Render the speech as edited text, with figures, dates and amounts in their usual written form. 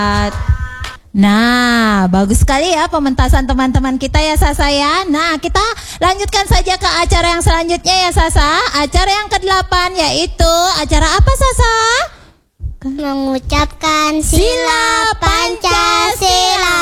Nah, bagus sekali ya pementasan teman-teman kita ya Sasa ya. Nah, kita lanjutkan saja ke acara yang selanjutnya ya Sasa. Acara yang ke-8 yaitu acara apa Sasa? Mengucapkan sila Pancasila.